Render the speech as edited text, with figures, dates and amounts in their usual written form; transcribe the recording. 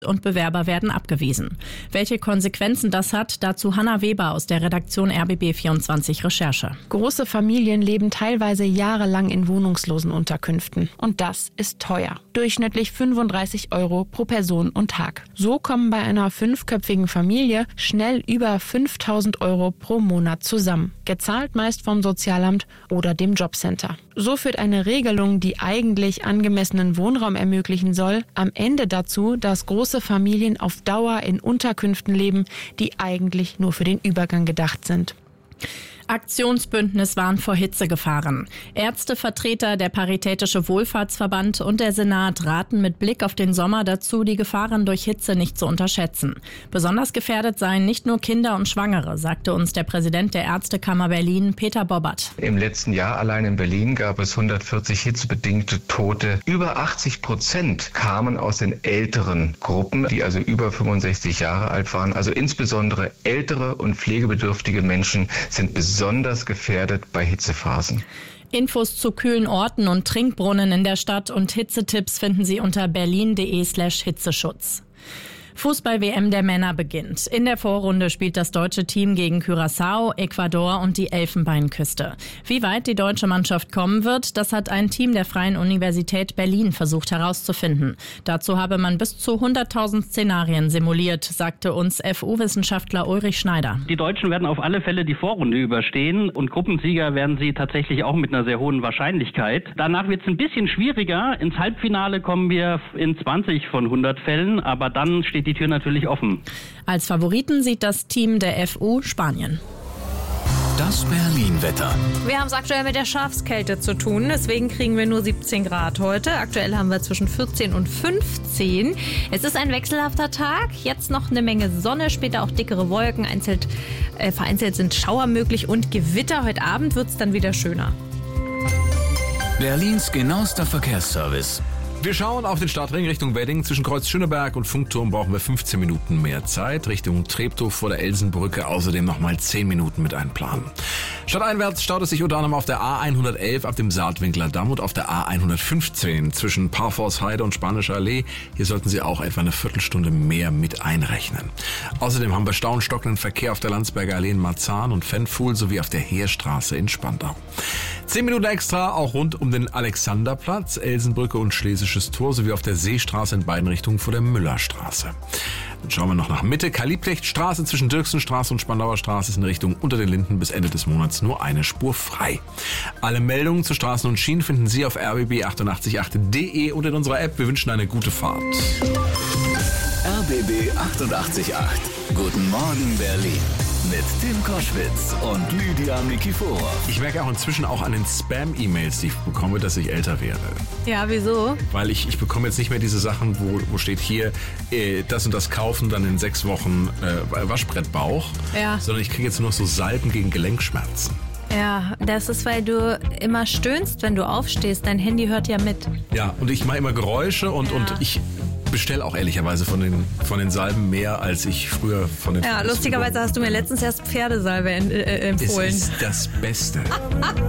und Bewerber werden abgewiesen. Welche Konsequenzen das hat, dazu Hanna Weber aus der Redaktion RBB24 Recherche. Große Familien leben teilweise jahrelang in wohnungslosen Unterkünften. Und das ist teuer. Durchschnittlich 35 € pro Person und Tag. So kommen bei einer 5-köpfigen Familie schnell über 5.000 € pro Monat zusammen. Gezahlt meist vom Sozialamt oder dem Jobcenter. So führt eine Regelung, die eigentlich angemessenen Wohnraum ermöglichen soll, am Ende dazu, dass große Familien auf Dauer in Unterkünften leben, die eigentlich nur für den Übergang gedacht sind. Aktionsbündnis warnt vor Hitzegefahren. Ärztevertreter, der Paritätische Wohlfahrtsverband und der Senat raten mit Blick auf den Sommer dazu, die Gefahren durch Hitze nicht zu unterschätzen. Besonders gefährdet seien nicht nur Kinder und Schwangere, sagte uns der Präsident der Ärztekammer Berlin, Peter Bobbert. Im letzten Jahr allein in Berlin gab es 140 hitzebedingte Tote. Über 80% kamen aus den älteren Gruppen, die also über 65 Jahre alt waren. Also insbesondere ältere und pflegebedürftige Menschen sind besonders gefährdet bei Hitzephasen. Infos zu kühlen Orten und Trinkbrunnen in der Stadt und Hitzetipps finden Sie unter berlin.de/Hitzeschutz. Fußball-WM der Männer beginnt. In der Vorrunde spielt das deutsche Team gegen Curaçao, Ecuador und die Elfenbeinküste. Wie weit die deutsche Mannschaft kommen wird, das hat ein Team der Freien Universität Berlin versucht herauszufinden. Dazu habe man bis zu 100.000 Szenarien simuliert, sagte uns FU-Wissenschaftler Ulrich Schneider. Die Deutschen werden auf alle Fälle die Vorrunde überstehen und Gruppensieger werden sie tatsächlich auch mit einer sehr hohen Wahrscheinlichkeit. Danach wird es ein bisschen schwieriger. Ins Halbfinale kommen wir in 20 von 100 Fällen, aber dann steht die Tür natürlich offen. Als Favoriten sieht das Team der FU Spanien. Das Berlin-Wetter. Wir haben es aktuell mit der Schafskälte zu tun, deswegen kriegen wir nur 17 Grad heute. Aktuell haben wir zwischen 14 und 15. Es ist ein wechselhafter Tag, jetzt noch eine Menge Sonne, später auch dickere Wolken, vereinzelt sind Schauer möglich und Gewitter. Heute Abend wird es dann wieder schöner. Berlins genauester Verkehrsservice. Wir schauen auf den Stadtring Richtung Wedding. Zwischen Kreuz Schöneberg und Funkturm brauchen wir 15 Minuten mehr Zeit. Richtung Treptow vor der Elsenbrücke außerdem nochmal 10 Minuten mit einplanen. Stadteinwärts staut es sich unter anderem auf der A111 ab dem Saatwinkler Damm und auf der A115 zwischen Parforce-Heide und Spanischer Allee. Hier sollten Sie auch etwa eine Viertelstunde mehr mit einrechnen. Außerdem haben wir stockenden Verkehr auf der Landsberger Allee in Marzahn und Fenfuhl sowie auf der Heerstraße in Spandau. 10 Minuten extra auch rund um den Alexanderplatz, Elsenbrücke und Schlesisches Tor sowie auf der Seestraße in beiden Richtungen vor der Müllerstraße. Dann schauen wir noch nach Mitte. Kalibknechtstraße zwischen Dirksenstraße und Spandauer Straße ist in Richtung Unter den Linden bis Ende des Monats nur eine Spur frei. Alle Meldungen zu Straßen und Schienen finden Sie auf rbb888.de und in unserer App. Wir wünschen eine gute Fahrt. RBB 888. Guten Morgen Berlin. Mit Tim Koschwitz und Lydia Nikiforov. Ich merke auch inzwischen auch an den Spam-E-Mails, die ich bekomme, dass ich älter werde. Ja, wieso? Weil ich bekomme jetzt nicht mehr diese Sachen, wo steht hier, das und das kaufen, dann in 6 Wochen Waschbrettbauch. Ja. Sondern ich kriege jetzt nur noch so Salben gegen Gelenkschmerzen. Ja, das ist, weil du immer stöhnst, wenn du aufstehst. Dein Handy hört ja mit. Ja, und ich mache immer Geräusche und ich bestelle auch ehrlicherweise von den Salben mehr, als ich früher von den... Ja, lustigerweise hast du mir letztens erst Pferdesalbe empfohlen. Es ist das Beste.